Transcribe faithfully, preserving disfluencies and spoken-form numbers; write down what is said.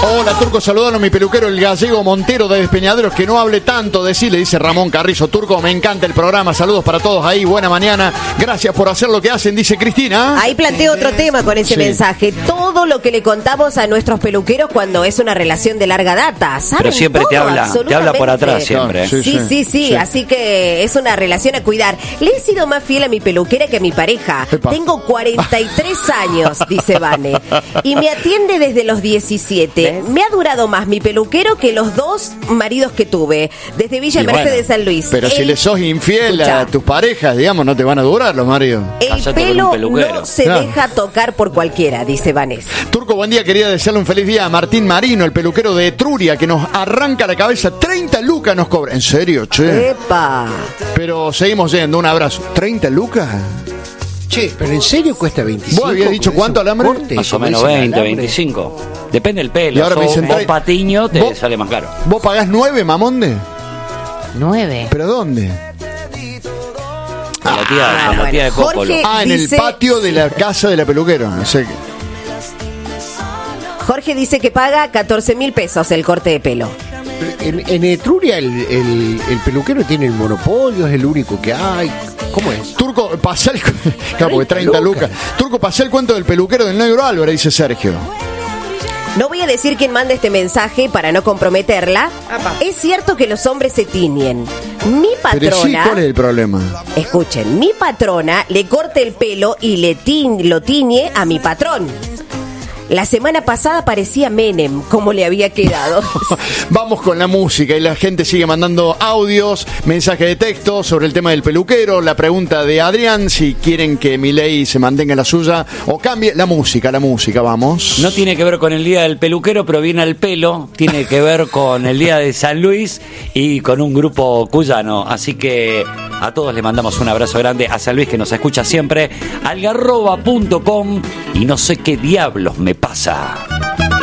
Hola, Turco, saludando a mi peluquero, el gallego Montero de Despeñaderos, que no hable tanto de sí, le dice Ramón Carrizo. Turco, me encanta el programa, saludos para todos ahí, buena mañana, gracias por hacer lo que hacen, dice Cristina. Ahí planteo otro tema con ese sí. mensaje, todo lo que le contamos a nuestros peluqueros cuando es una relación de larga data, ¿saben? Pero siempre todo, te habla, te habla por atrás siempre. Sí sí sí, sí, sí, sí, así que es una relación a cuidar. Le he sido más fiel a mi peluquera que a mi pareja. Epa. Tengo cuarenta y tres años, dice Vane, y me atiende desde los diecisiete. ¿Ves? Me ha durado más mi peluquero que los dos maridos que tuve, desde Villa y Mercedes bueno, San Luis. Pero el, si le sos infiel escucha, a tus parejas, digamos, no te van a durar los maridos. El Casate pelo no se claro. deja tocar por cualquiera, dice Vanessa. Turco, buen día, quería desearle un feliz día a Martín Marino, el peluquero de Etruria, que nos arranca la cabeza, treinta lucas nos cobra. ¿En serio, che? ¡Epa! Pero seguimos yendo, un abrazo. ¿treinta lucas? Che, pero en serio cuesta veinticinco. ¿Vos habías dicho cuánto alambre? Corte, más o menos veinte, veinticinco. Depende del pelo. Y ahora me dicen, vos patiño te ¿Vos, sale más caro. ¿Vos pagás nueve, Mamonde? ¿Nueve? ¿Pero dónde? Con la tía, ah, con la tía de Copolo. Ah, en dice, el patio de la casa de la peluquera. No sé. Jorge dice que paga catorce mil pesos el corte de pelo. En, en Etruria el, el, el peluquero tiene el monopolio, es el único que hay. ¿Cómo es? Turco, pasá el... Claro, porque treinta lucas. Turco, pasá el cuento del peluquero del Negro Álvarez, dice Sergio. No voy a decir quién manda este mensaje para no comprometerla. Apa. Es cierto que los hombres se tiñen. Mi patrona... Pero sí, ¿cuál es el problema? Escuchen, mi patrona le corta el pelo y le ti, lo tiñe a mi patrón. La semana pasada parecía Menem, como le había quedado. Vamos con la música y la gente sigue mandando audios, mensajes de texto sobre el tema del peluquero, la pregunta de Adrián, si quieren que Milei se mantenga la suya o cambie. La música, la música, vamos. No tiene que ver con el día del peluquero, pero viene al pelo, tiene que ver con el día de San Luis y con un grupo cuyano. Así que a todos les mandamos un abrazo grande, a San Luis que nos escucha siempre, algarroba punto com y no sé qué diablos me pasa.